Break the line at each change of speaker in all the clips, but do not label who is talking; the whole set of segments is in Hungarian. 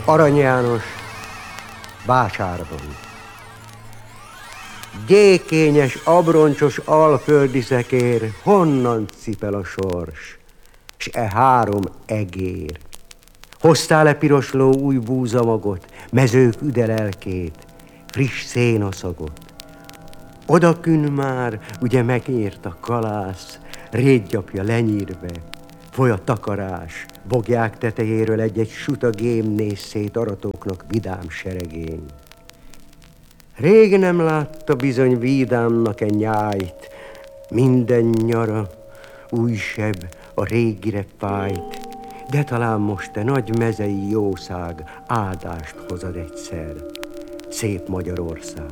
Arany János, vásárban. Gyékényes, abroncsos alföldi szekér, honnan cipel a sors, s e három egér? Hoztál-e pirosló új búzamagot, mezők üdelelkét, friss szénaszagot? Odakün már, ugye megért a kalász, rétgyapja lenyírve, foly a takarás, bogják tetejéről egy-egy suta gém néz szét aratóknak vidám seregén. Rég nem látta bizony vídámnak e nyájt, minden nyara, új seb, a régire fájt, de talán most te nagy mezei jószág áldást hozad egyszer, szép Magyarország.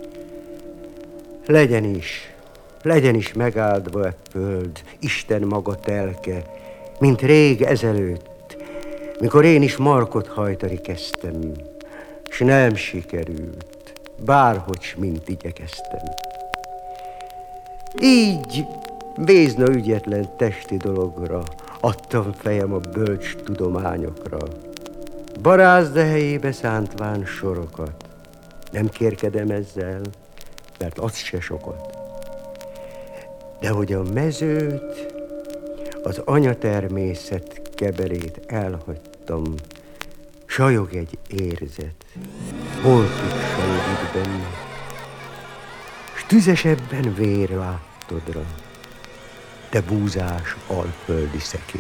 Legyen is megáldva e föld, Isten maga telke, mint rég ezelőtt, mikor én is markot hajtani kezdtem, s nem sikerült, bárhogy mint igyekeztem. Így vézna ügyetlen testi dologra adtam fejem a bölcs tudományokra. Barázda helyébe szántván sorokat, nem kérkedem ezzel, mert az se sokat. De hogy a mezőt, az anyatermészet kebelét elhagytam, sajog egy érzet, holtig sajog itt benne, s tüzesebben vér láttodra, te búzás alföldi szekér.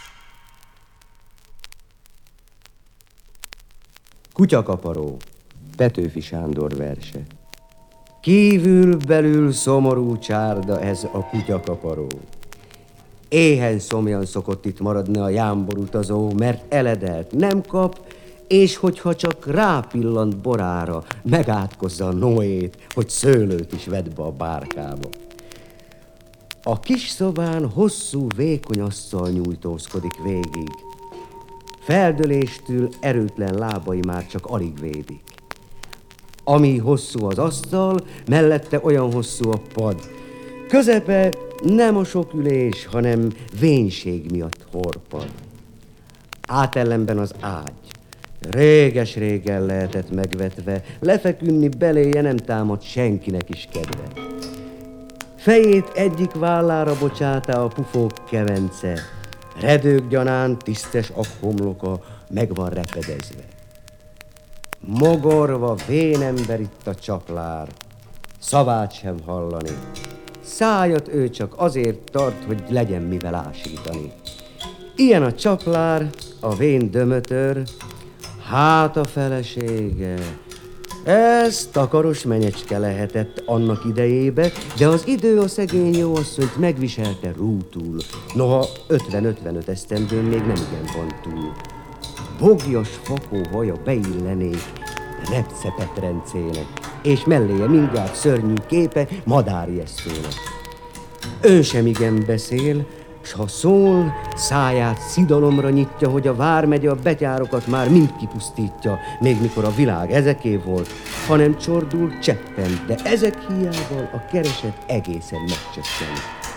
Kutyakaparó, Petőfi Sándor verse. Kívül-belül szomorú csárda ez a kutyakaparó. Éhen szomjan szokott itt maradni a jámbor utazó, mert eledelt nem kap, és hogyha csak rápillant borára, megátkozza a Noét, hogy szőlőt is vedd be a bárkába. A kis szobán hosszú, vékony asztal nyújtózkodik végig. Feldöléstől erőtlen lábai már csak alig védik. Ami hosszú az asztal, mellette olyan hosszú a pad. Közepe nem a sok ülés, hanem vénység miatt horpad. Átellenben az ágy. Réges-régen lehetett megvetve, lefeküdni beléje nem támad senkinek is kedve. Fejét egyik vállára bocsátá a pufók kevence, redők gyanán tisztes akhomloka meg van repedezve. Mogorva vén ember itt a csaplár, szavát sem hallani. Szájat ő csak azért tart, hogy legyen mivel ásítani. Ilyen a csaplár, a vén dömötör, hát a felesége. Ez takaros menyecske lehetett annak idejébe, de az idő a szegény jóasszonyt megviselte rútul. Noha 50-55 esztendőn még nem igen van túl. Boglyos fakó haja beillenék repcepetrencének, és melléje mindjárt szörnyű képe madárjesztőnek. Ő sem igen beszél, s ha szól, száját szidalomra nyitja, hogy a vármegye a betyárokat már mind kipusztítja, még mikor a világ ezeké volt, hanem csordul cseppen, de ezek hiával a kereset egészen megcsökken.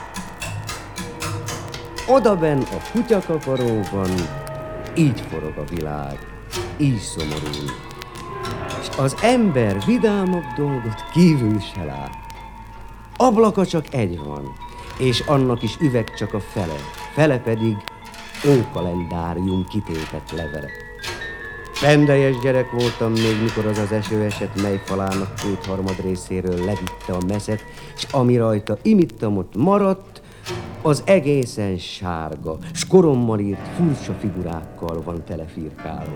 Odabenn a kutyakaparóban így forog a világ, így szomorú, és az ember vidámabb dolgot kívül se lát. Ablaka csak egy van, és annak is üveg csak a fele pedig ókalendárium kitépett levele. Pendeljes gyerek voltam még, mikor az eső esett, mely falának 2/3 részéről levitte a meszet, s ami rajta imittam ott maradt, az egészen sárga, s korommal írt furcsa figurákkal van telefirkálva.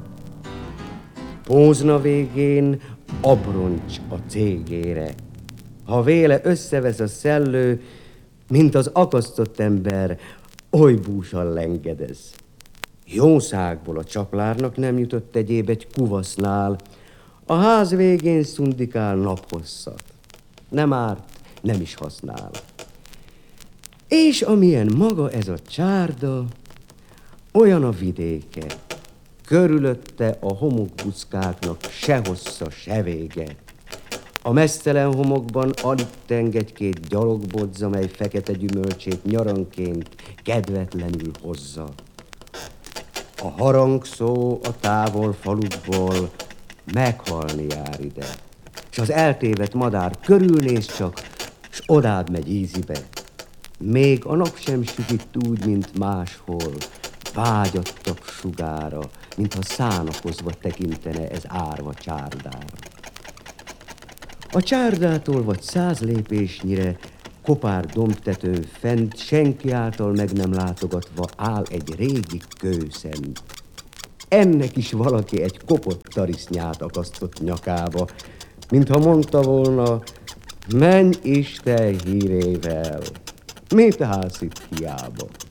Pózna végén abroncs a cégére. Ha véle összevesz a szellő, mint az akasztott ember, oly búsan lengedez. Jószágból a csaplárnak nem jutott egyéb egy kuvasznál, a ház végén szundikál naphosszat. Nem árt, nem is használ. És amilyen maga ez a csárda, olyan a vidéke. Körülötte a homokbuckáknak se hossza, se vége. A meztelen homokban alig teng egy-két gyalogbodza, mely fekete gyümölcsét nyaranként kedvetlenül hozza. A harangszó a távol falukból meghalni jár ide. S az eltévedt madár körülnéz csak, s odább megy ízibe. Még a nap sem süt itt úgy, mint máshol, vágyattabb sugára, mintha szánakozva tekintene ez árva csárdára. A csárdától vagy 100 lépésnyire kopár dombtetőn fent, senki által meg nem látogatva áll egy régi kőszent. Ennek is valaki egy kopott tarisznyát akasztott nyakába, mintha mondta volna, menj Isten hírével, mit állsz itt hiába?